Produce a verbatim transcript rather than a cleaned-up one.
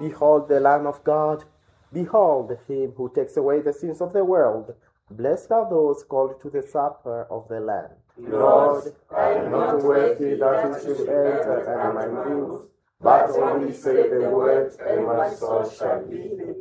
Behold the Lamb of God. Behold him who takes away the sins of the world. Blessed are those called to the supper of the Lamb. Lord, I am not worthy that you should enter under my roof, but only say the word, and my soul shall be healed.